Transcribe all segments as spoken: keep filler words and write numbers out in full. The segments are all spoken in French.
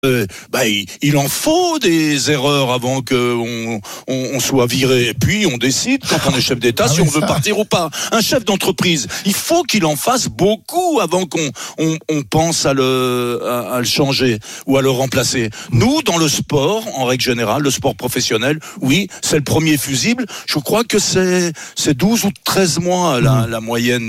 Euh, bah, il, il en faut des erreurs avant qu'on on, on soit viré. Et puis, on décide, quand on est chef d'État, ah si oui, on ça. veut partir ou pas. Un chef d'entreprise, il faut qu'il en fasse beaucoup avant qu'on on, on pense à le, à, à le changer ou à le remplacer. Nous, dans le sport, en règle générale, le sport professionnel, oui, c'est le premier fusible. Je crois que c'est, c'est douze ou treize mois la, la moyenne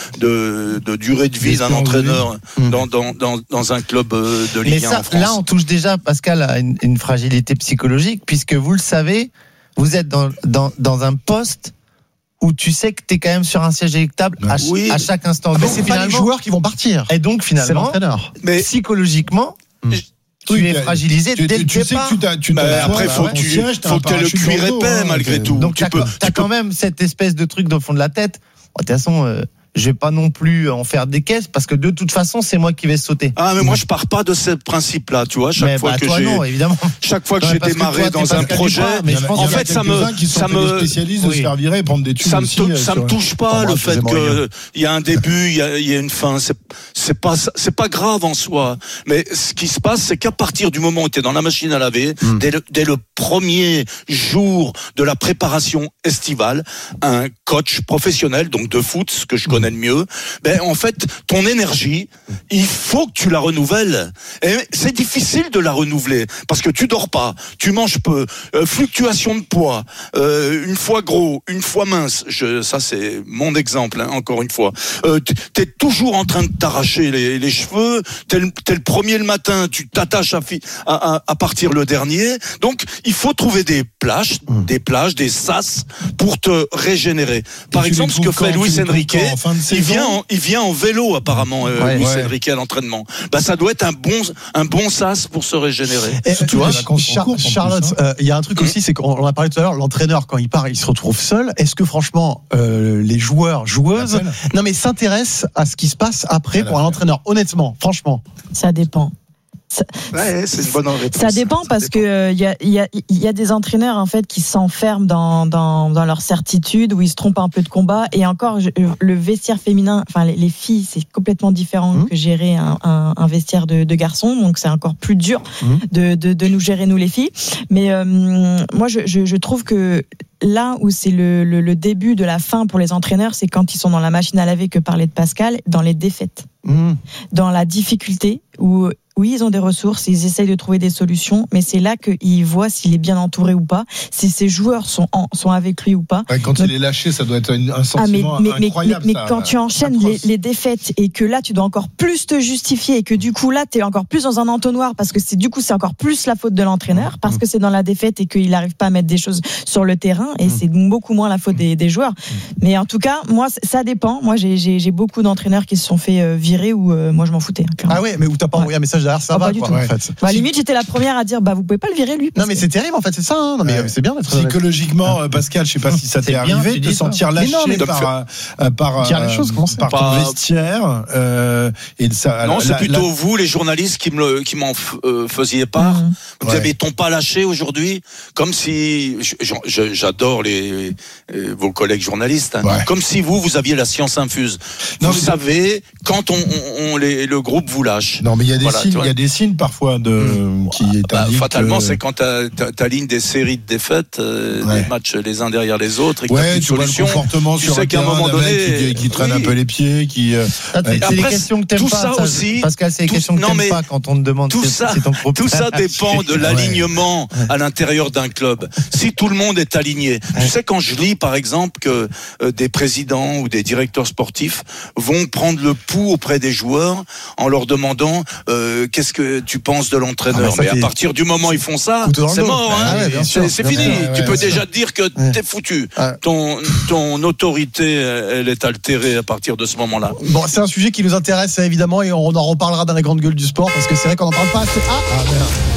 de, de durée de vie d'un entraîneur dans, dans, dans, dans un club de Ligue un en France. Là, on touche déjà, Pascal, à une, une fragilité psychologique, puisque vous le savez, vous êtes dans, dans, dans un poste où tu sais que tu es quand même sur un siège électable à, oui. à chaque instant. Ah, mais c'est pas les joueurs qui vont partir. Et donc, finalement, c'est l'entraîneur. Mais psychologiquement, mmh. tu oui, es fragilisé tu, dès tu, le tu départ. Sais que tu t'as, tu t'as bah, après, faut que tu siège, faut que le cuir épais, malgré tout. Donc, tu as quand même cette espèce de truc dans le fond de la tête. De toute façon... Euh, je vais pas non plus en faire des caisses parce que de toute façon c'est moi qui vais sauter. Ah mais moi je pars pas de ce principe-là, tu vois. Chaque mais fois bah, que toi, j'ai, non, évidemment. chaque fois que non, j'ai démarré toi, dans un projet, mais en, en fait ça me, qui sont ça me spécialistes de oui. se faire virer et prendre des thunes ça me, aussi, tou- ça me touche pas le fait que il y a un début, il y a, il y a une fin. C'est, c'est pas, c'est pas grave en soi. Mais ce qui se passe, c'est qu'à partir du moment où tu es dans la machine à laver, mm. dès, le, dès le premier jour de la préparation estivale, un coach professionnel, donc de foot, ce que je connais le mieux. Ben, en fait, ton énergie, il faut que tu la renouvelles. Et c'est difficile de la renouveler parce que tu dors pas, tu manges peu, euh, fluctuation de poids, euh, une fois gros, une fois mince. Je, ça, c'est mon exemple, hein, encore une fois. Euh, t'es toujours en train de t'arracher les, les cheveux. T'es le, t'es le premier le matin, tu t'attaches à, à, à, à partir le dernier. Donc, il faut trouver des plages, mmh. des plages, des sas pour te régénérer. Par exemple, ce que fait Luis Enrique, il vient en, il vient en vélo apparemment, euh, ouais, Luis ouais. Enrique à l'entraînement. Bah ça doit être un bon un bon sas pour se régénérer. Et, tu vois, Char- cours, Charlotte, il euh, y a un truc mmh. aussi, c'est qu'on en a parlé tout à l'heure. L'entraîneur quand il part, il se retrouve seul. Est-ce que franchement, euh, les joueurs, joueuses, non mais s'intéressent à ce qui se passe après pour un entraîneur? Honnêtement, franchement, ça dépend. Ça, ouais, c'est une bonne réponse. Ça dépend parce ça dépend. que il euh, y a il y, y a des entraîneurs en fait qui s'enferment dans dans dans leur certitude où ils se trompent un peu de combat et encore je, le vestiaire féminin, enfin les, les filles c'est complètement différent mmh. que gérer un, un, un vestiaire de, de garçons, donc c'est encore plus dur mmh. de, de de nous gérer nous les filles. Mais euh, moi je, je je trouve que là où c'est le, le le début de la fin pour les entraîneurs, c'est quand ils sont dans la machine à laver que parlait de Pascal, dans les défaites, mmh. dans la difficulté où oui, ils ont des ressources, ils essayent de trouver des solutions, mais c'est là qu'ils voient s'il est bien entouré ou pas, si ses joueurs sont, en, sont avec lui ou pas. Ouais, quand Donc, il est lâché, ça doit être un sentiment ah, mais, mais, incroyable. Mais, mais, ça, mais quand tu enchaînes les, les défaites et que là, tu dois encore plus te justifier et que du coup, là, tu es encore plus dans un entonnoir parce que c'est du coup, c'est encore plus la faute de l'entraîneur parce que c'est dans la défaite et qu'il n'arrive pas à mettre des choses sur le terrain et c'est beaucoup moins la faute des, des joueurs. Mais en tout cas, moi, ça dépend. Moi, j'ai, j'ai, j'ai beaucoup d'entraîneurs qui se sont fait virer ou euh, moi, je m'en foutais. Hein, ah ouais, mais où t'as pas envoyé ouais. un message derrière, ça ah, va quoi, en fait. Bah, limite, j'étais la première à dire, bah, vous pouvez pas le virer, lui. Non, mais c'est terrible, en fait, c'est ça, hein. Non, mais ouais. c'est bien d'être psychologiquement, honnête. Pascal, je sais pas si ça t'est arrivé de te sentir lâché non, par, euh, par, euh, choses, par ton pas... vestiaire, euh, et ça, non, la, c'est plutôt la... vous, les journalistes, qui me, qui m'en euh, faisiez part. Mmh. Vous ouais. avez, t'ont pas lâché aujourd'hui? Comme si, je, je, j'adore les, euh, vos collègues journalistes, hein. ouais. Comme si vous, vous aviez la science infuse. Non, vous savez, quand on, on, on les, le groupe vous lâche. Non, mais il y a des voilà, signes, il y a des signes parfois de, mmh. qui est bah, fatalement, que... c'est quand t'as, t'as, t'as ligne des séries de défaites, euh, ouais. des matchs les uns derrière les autres, et que ouais, t'as plus de solution. Comportement tu sur sais un qu'à un moment donné, qui, qui traîne oui. un peu les pieds, qui. Euh, ah, c'est, c'est des questions que t'aimes tout pas. Ça ça aussi, Pascal, c'est des tout, questions que non, t'aimes pas quand on te demande. Tout si ça, c'est ton groupe. tout ça dépend de l'alignement ouais. à l'intérieur d'un club. Si tout le monde est aligné, ouais. tu sais quand je lis par exemple que euh, des présidents ou des directeurs sportifs vont prendre le pouls auprès des joueurs en leur demandant euh, qu'est-ce que tu penses de l'entraîneur. Ah, mais à partir du moment où ils font ça, c'est mort. Hein. Ah ouais, c'est, sûr, c'est fini. Sûr, tu ouais, peux déjà sûr. dire que ouais. t'es foutu. Ouais. Ton, ton autorité, elle est altérée à partir de ce moment-là. Bon, c'est un sujet qui nous intéresse évidemment et on en reparlera dans la grande gueule du sport parce que c'est vrai qu'on n'en parle pas assez. Ah, ah merde.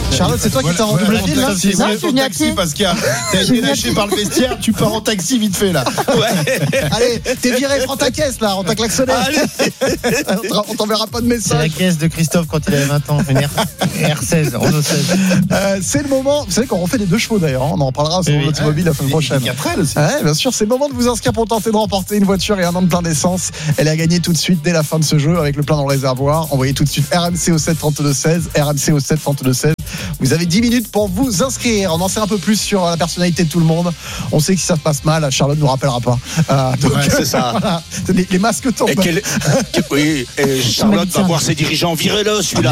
Charlotte, c'est toi qui t'es en double fil là. C'est ton taxi parce qu'il a été lâché par le vestiaire. Tu pars en taxi vite fait là. Ouais. Allez, t'es viré, prends ta caisse là, on t'a klaxonné. On t'enverra pas de message. C'est la caisse de Christophe quand il avait vingt ans, une R seize, Renault seize. Euh, c'est le moment, vous savez qu'on refait les deux chevaux d'ailleurs, on en parlera sur oui, Automobile la semaine prochaine. Ouais, bien sûr, c'est le moment de vous inscrire pour tenter de remporter une voiture et un an de plein d'essence. Elle est à gagner tout de suite dès la fin de ce jeu avec le plein dans le réservoir. Envoyez tout de suite R M C au sept trente-deux seize, R M C au sept trente-deux seize. Vous avez dix minutes pour vous inscrire. On en sait un peu plus sur la personnalité de tout le monde. On sait que si ça se passe mal, Charlotte ne nous rappellera pas. Euh, donc, ouais, c'est ça. Voilà. Les, les masques tombent. Et quel, oui, et Charlotte va voir ses dirigeants. Virez-le, celui-là.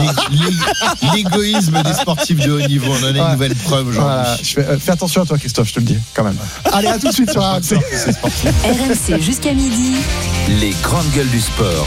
L'égoïsme des sportifs de haut niveau. On en a une ouais. nouvelle preuve aujourd'hui. Voilà. Je fais, euh, fais attention à toi, Christophe, je te le dis, quand même. Allez, à tout de suite sur R M C. R M C jusqu'à midi. Les grandes gueules du sport.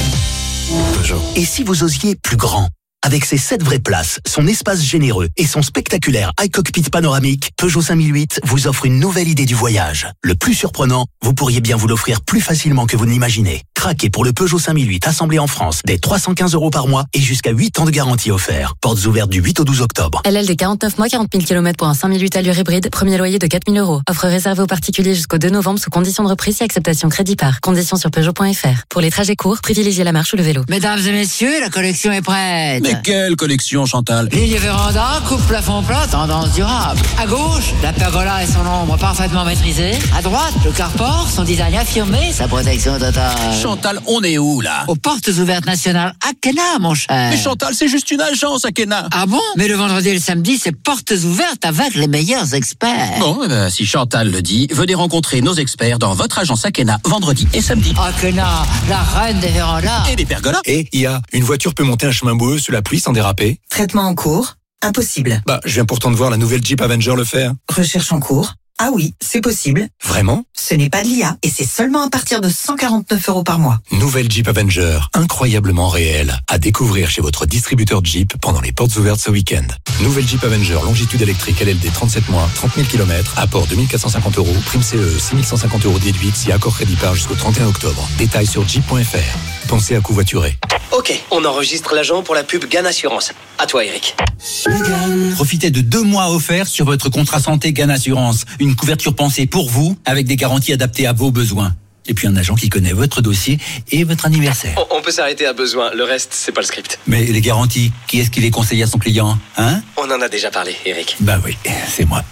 Peugeot. Et si vous osiez plus grand? Avec ses sept vraies places, son espace généreux et son spectaculaire iCockpit panoramique, Peugeot cinq mille huit vous offre une nouvelle idée du voyage. Le plus surprenant, vous pourriez bien vous l'offrir plus facilement que vous ne l'imaginez. Craquez pour le Peugeot cinq mille huit assemblé en France dès trois cent quinze euros par mois et jusqu'à huit ans de garantie offert. Portes ouvertes du huit au douze octobre. L L D quarante-neuf mois, quarante mille kilomètres pour un cinq mille huit allure hybride, premier loyer de quatre mille euros. Offre réservée aux particuliers jusqu'au deux novembre sous conditions de reprise et acceptation crédit par. Conditions sur Peugeot point F R. Pour les trajets courts, privilégiez la marche ou le vélo. Mesdames et messieurs, la collection est prête. Mais quelle collection, Chantal? Ligne véranda, coupe plafond plat, tendance durable. À gauche, la pergola et son ombre parfaitement maîtrisée. À droite, le carport, son design affirmé, sa protection totale. Chantal, on est où là? Aux portes ouvertes nationales Akena, mon cher. Mais Chantal, c'est juste une agence Akena. Ah bon? Mais le vendredi et le samedi, c'est portes ouvertes avec les meilleurs experts. Bon, eh ben, si Chantal le dit, venez rencontrer nos experts dans votre agence Akena vendredi et samedi. Akena, la reine des vérandas. Et des pergolas. Et il y a une voiture peut monter un chemin boueux sous la pluie sans déraper. Traitement en cours? Impossible. Bah, je viens pourtant de voir la nouvelle Jeep Avenger le faire. Recherche en cours? Ah oui, c'est possible. Vraiment? Ce n'est pas de l'I A et c'est seulement à partir de cent quarante-neuf euros par mois. Nouvelle Jeep Avenger, incroyablement réelle. À découvrir chez votre distributeur Jeep pendant les portes ouvertes ce week-end. Nouvelle Jeep Avenger, longitude électrique L L D trente-sept mois, trente mille kilomètres, apport deux mille quatre cent cinquante euros, prime C E, six mille cent cinquante euros déduite si accord crédit par jusqu'au trente et un octobre. Détails sur jeep point F R. Pensez à covoiturer. Ok, on enregistre l'agent pour la pub Gan Assurance. À toi, Eric. Profitez de deux mois offerts sur votre contrat santé Gan Assurance. Une couverture pensée pour vous, avec des garanties adaptées à vos besoins. Et puis un agent qui connaît votre dossier et votre anniversaire. On, on peut s'arrêter à besoin, le reste, c'est pas le script. Mais les garanties, qui est-ce qui les conseille à son client, hein? On en a déjà parlé, Eric. Bah oui, c'est moi.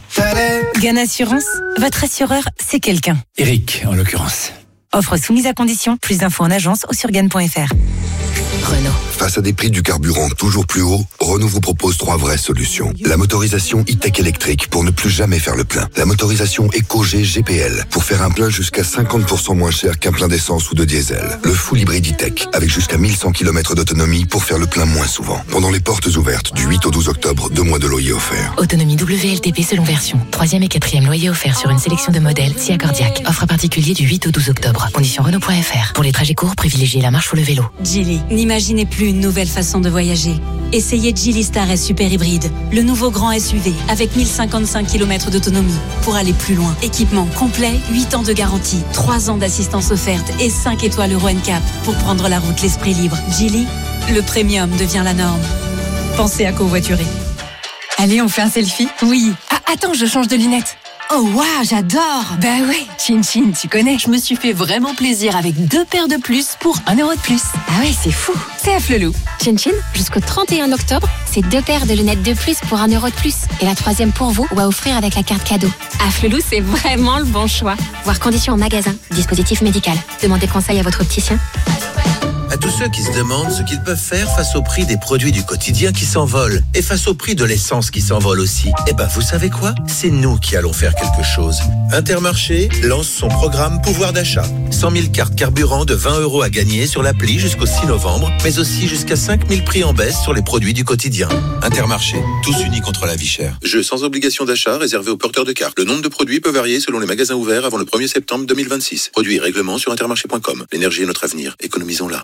Gan Assurance, votre assureur, c'est quelqu'un. Eric, en l'occurrence. Offre soumise à condition, plus d'infos en agence ou sur gan point F R. Renault. Face à des prix du carburant toujours plus hauts, Renault vous propose trois vraies solutions. La motorisation e-tech électrique pour ne plus jamais faire le plein. La motorisation EcoG G P L pour faire un plein jusqu'à cinquante pour cent moins cher qu'un plein d'essence ou de diesel. Le full hybride e-tech avec jusqu'à mille cent kilomètres d'autonomie pour faire le plein moins souvent. Pendant les portes ouvertes du huit au douze octobre, deux mois de loyer offert. Autonomie W L T P selon version. Troisième et quatrième loyer offert sur une sélection de modèles si accordiaque. Offre particulier du huit au douze octobre. Conditions Renault point F R. Pour les trajets courts, privilégiez la marche ou le vélo. Geely, n'imaginez plus une nouvelle façon de voyager. Essayez Geely Star S Super Hybride, le nouveau grand S U V avec mille cinquante-cinq kilomètres d'autonomie pour aller plus loin. Équipement complet, huit ans de garantie, trois ans d'assistance offerte et cinq étoiles Euro N C A P pour prendre la route l'esprit libre. Geely, le premium devient la norme. Pensez à covoiturer. Allez, on fait un selfie? Oui. Ah, attends, je change de lunettes. Oh waouh, j'adore! Bah ouais, Chin Chin, tu connais. Je me suis fait vraiment plaisir avec deux paires de plus pour un euro de plus. Ah ouais, c'est fou. C'est à Flelou. Chin Chin, jusqu'au trente et un octobre, c'est deux paires de lunettes de plus pour un euro de plus. Et la troisième pour vous ou à offrir avec la carte cadeau. À Flelou, c'est vraiment le bon choix. Voir conditions en magasin. Dispositif médical. Demandez conseil à votre opticien. À tous ceux qui se demandent ce qu'ils peuvent faire face au prix des produits du quotidien qui s'envolent et face au prix de l'essence qui s'envole aussi, eh ben vous savez quoi? C'est nous qui allons faire quelque chose. Intermarché lance son programme pouvoir d'achat. cent mille cartes carburant de vingt euros à gagner sur l'appli jusqu'au six novembre, mais aussi jusqu'à cinq mille prix en baisse sur les produits du quotidien. Intermarché, tous unis contre la vie chère. Jeu sans obligation d'achat réservé aux porteurs de cartes. Le nombre de produits peut varier selon les magasins ouverts avant le premier septembre deux mille vingt-six. Produits et règlements sur intermarché point com. L'énergie est notre avenir. Économisons-la.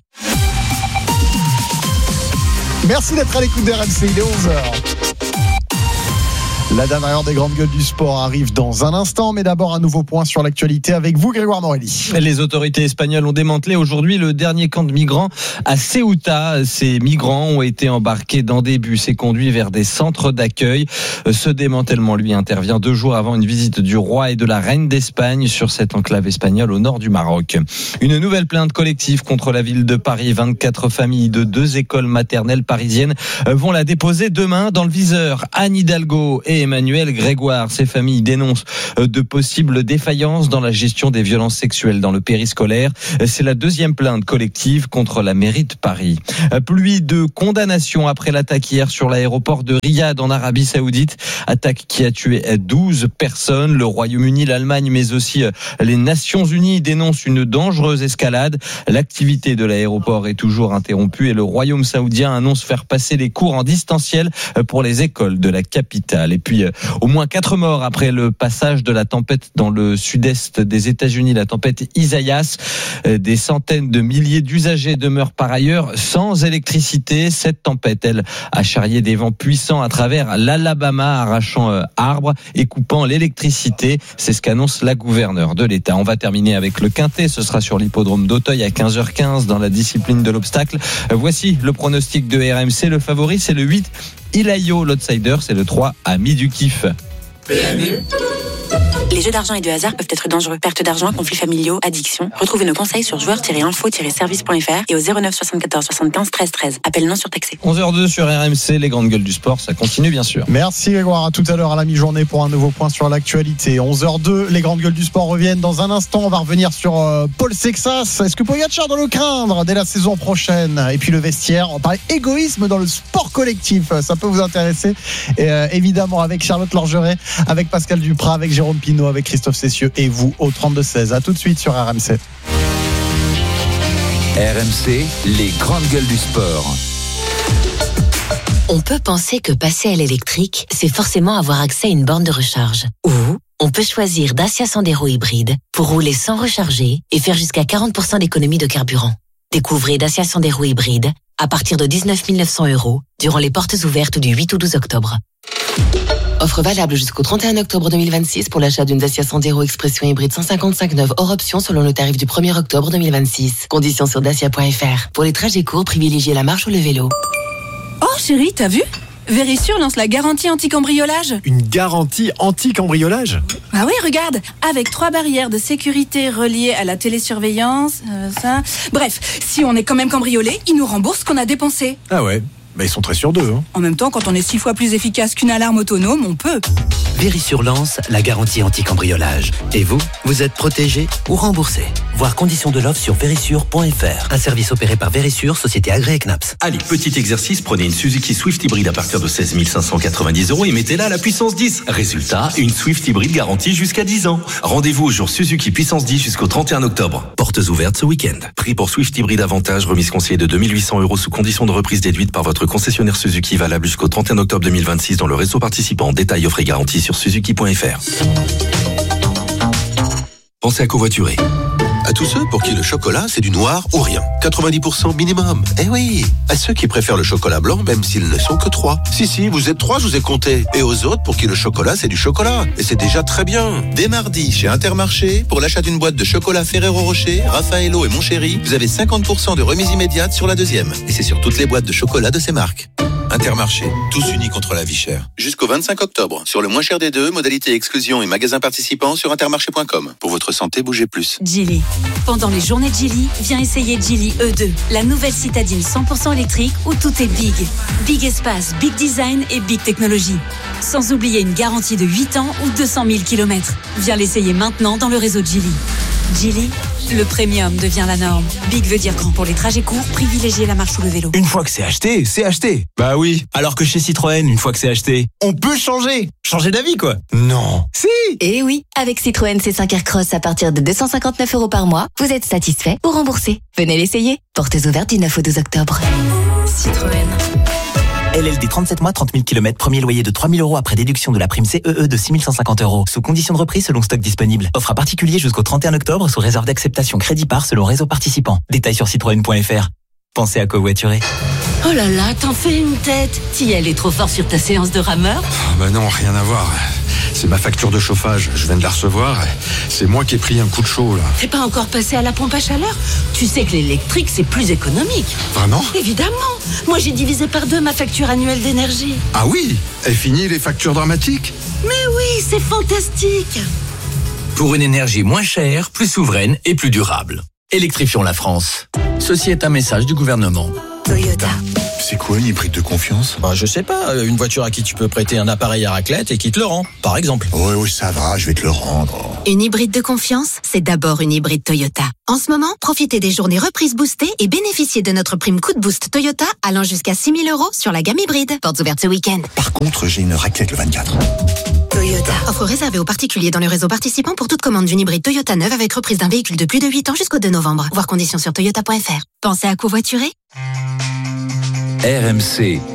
Merci d'être à l'écoute d'R M C, il est onze heures. La dernière heure des grandes gueules du sport arrive dans un instant, mais d'abord un nouveau point sur l'actualité avec vous, Grégoire Morelli. Les autorités espagnoles ont démantelé aujourd'hui le dernier camp de migrants à Ceuta. Ces migrants ont été embarqués dans des bus et conduits vers des centres d'accueil. Ce démantèlement, lui, intervient deux jours avant une visite du roi et de la reine d'Espagne sur cette enclave espagnole au nord du Maroc. Une nouvelle plainte collective contre la ville de Paris. vingt-quatre familles de deux écoles maternelles parisiennes vont la déposer demain dans le viseur. Anne Hidalgo et Emmanuel Grégoire. Ces familles dénoncent de possibles défaillances dans la gestion des violences sexuelles dans le périscolaire. C'est la deuxième plainte collective contre la mairie de Paris. Pluie de condamnations après l'attaque hier sur l'aéroport de Riyad en Arabie Saoudite. Attaque qui a tué douze personnes. Le Royaume-Uni, l'Allemagne, mais aussi les Nations Unies dénoncent une dangereuse escalade. L'activité de l'aéroport est toujours interrompue et le Royaume saoudien annonce faire passer les cours en distanciel pour les écoles de la capitale. Et puis Puis, euh, au moins quatre morts après le passage de la tempête dans le sud-est des États-Unis, la tempête Isaias. Euh, des centaines de milliers d'usagers demeurent par ailleurs sans électricité. Cette tempête, elle, a charrié des vents puissants à travers l'Alabama, arrachant euh, arbres et coupant l'électricité. C'est ce qu'annonce la gouverneure de l'État. On va terminer avec le quintet. Ce sera sur l'hippodrome d'Auteuil à quinze heures quinze dans la discipline de l'obstacle. Euh, voici le pronostic de R M C. Le favori, c'est le huit. Ilayo, l'outsider, c'est le trois, Ami du Kiff. P M U. Les jeux d'argent et de hasard peuvent être dangereux. Perte d'argent, conflits familiaux, addiction. Retrouvez nos conseils sur joueurs tiret info tiret service point f r et au zéro neuf soixante-quatorze soixante-quinze treize treize. Appel non surtaxé. onze heures deux sur R M C, les grandes gueules du sport, ça continue bien sûr. Merci Grégoire, à tout à l'heure à la mi-journée pour un nouveau point sur l'actualité. onze heures deux, les grandes gueules du sport reviennent dans un instant. On va revenir sur euh, Paul Sexas. Est-ce que Pogacar doit le craindre dès la saison prochaine? Et puis le vestiaire, on parle égoïsme dans le sport collectif. Ça peut vous intéresser. Et euh, évidemment avec Charlotte Lorgeret, avec Pascal Duprat, avec Jérôme Pinault, avec Christophe Cessieux et vous au trente-deux seize. À tout de suite sur R M C. R M C, les grandes gueules du sport. On peut penser que passer à l'électrique, c'est forcément avoir accès à une borne de recharge. Ou on peut choisir Dacia Sandero hybride pour rouler sans recharger et faire jusqu'à quarante pour cent d'économie de carburant. Découvrez Dacia Sandero hybride à partir de dix-neuf mille neuf cents euros durant les portes ouvertes du huit au douze octobre. Offre valable jusqu'au trente et un octobre deux mille vingt-six pour l'achat d'une Dacia Sandero Expression hybride cent cinquante-cinq neuve hors option selon le tarif du premier octobre deux mille vingt-six. Conditions sur dacia point f r. Pour les trajets courts, privilégiez la marche ou le vélo. Oh chérie, t'as vu ? Verisure lance la garantie anti-cambriolage. Une garantie anti-cambriolage ? Ah oui, regarde, avec trois barrières de sécurité reliées à la télésurveillance, euh, ça... Bref, si on est quand même cambriolé, ils nous remboursent ce qu'on a dépensé. Ah ouais ? Bah, ils sont très sûrs d'eux. Hein. En même temps, quand on est six fois plus efficace qu'une alarme autonome, on peut. Verisure lance la garantie anti-cambriolage. Et vous, vous êtes protégé ou remboursé. Voir conditions de l'offre sur verisure point f r. Un service opéré par Verisure, société agréée C N A P S. Allez, petit exercice, prenez une Suzuki Swift hybride à partir de seize mille cinq cent quatre-vingt-dix euros et mettez-la à la puissance dix. Résultat, une Swift hybride garantie jusqu'à dix ans. Rendez-vous au jour Suzuki puissance dix jusqu'au trente et un octobre. Portes ouvertes ce week-end. Prix pour Swift hybride avantage, remise conseillée de deux mille huit cents euros sous conditions de reprise déduite par votre concessionnaire Suzuki, valable jusqu'au trente et un octobre deux mille vingt-six dans le réseau participant. Détails, offre et garantie sur suzuki point f r. Pensez à covoiturer. À tous ceux pour qui le chocolat, c'est du noir ou rien. quatre-vingt-dix pour cent minimum. Eh oui. À ceux qui préfèrent le chocolat blanc, même s'ils ne sont que trois. Si, si, vous êtes trois, je vous ai compté. Et aux autres pour qui le chocolat, c'est du chocolat. Et c'est déjà très bien. Dès mardi, chez Intermarché, pour l'achat d'une boîte de chocolat Ferrero Rocher, Raffaello et Mon Chéri, vous avez cinquante pour cent de remise immédiate sur la deuxième. Et c'est sur toutes les boîtes de chocolat de ces marques. Intermarché, tous unis contre la vie chère. Jusqu'au vingt-cinq octobre, sur le moins cher des deux, modalité exclusion et magasins participants sur intermarché point com. Pour votre santé, bougez plus. Geely. Pendant les journées de Geely, viens essayer Geely E deux, la nouvelle citadine cent pour cent électrique où tout est big. Big espace, big design et big technologie. Sans oublier une garantie de huit ans ou deux cent mille kilomètres. Viens l'essayer maintenant dans le réseau Geely. Geely, le premium devient la norme. Big veut dire grand pour les trajets courts, privilégiez la marche ou le vélo. Une fois que c'est acheté, c'est acheté. Bah oui. Alors que chez Citroën, une fois que c'est acheté, on peut changer. Changer d'avis, quoi. Non. Si. Eh oui, avec Citroën C cinq Aircross à partir de deux cent cinquante-neuf euros par mois, vous êtes satisfait ou remboursé. Venez l'essayer. Portes ouvertes du neuf au douze octobre. Citroën. L L D trente-sept mois, trente mille kilomètres, premier loyer de trois mille euros après déduction de la prime C E E de six mille cent cinquante euros. Sous condition de reprise selon stock disponible. Offre à particulier jusqu'au trente et un octobre sous réserve d'acceptation crédit par selon réseau participant. Détails sur citroën point f r. pensez à covoiturer. Oh là là, t'en fais une tête. T'y allais trop fort sur ta séance de rameur? Oh bah non, rien à voir. C'est ma facture de chauffage, je viens de la recevoir. C'est moi qui ai pris un coup de chaud là. T'es pas encore passé à la pompe à chaleur? Tu sais que l'électrique c'est plus économique. Vraiment? Évidemment. Moi j'ai divisé par deux ma facture annuelle d'énergie. Ah oui? Et fini les factures dramatiques? Mais oui, c'est fantastique. Pour une énergie moins chère, plus souveraine et plus durable. Électrifions la France. Ceci est un message du gouvernement. Toyota. C'est quoi une hybride de confiance? Bah, je sais pas, une voiture à qui tu peux prêter un appareil à raclette et qui te le rend, par exemple. Oui, oui, ça va, je vais te le rendre. Une hybride de confiance, c'est d'abord une hybride Toyota. En ce moment, profitez des journées reprises boostées et bénéficiez de notre prime coup de boost Toyota allant jusqu'à six mille euros sur la gamme hybride. Portes ouvertes ce week-end. Par contre, j'ai une raclette le vingt-quatre. Toyota. Offre réservée aux particuliers dans le réseau participant pour toute commande d'une hybride Toyota neuve avec reprise d'un véhicule de plus de huit ans jusqu'au deux novembre. Voir conditions sur toyota point f r. Pensez à covoiturer? R M C.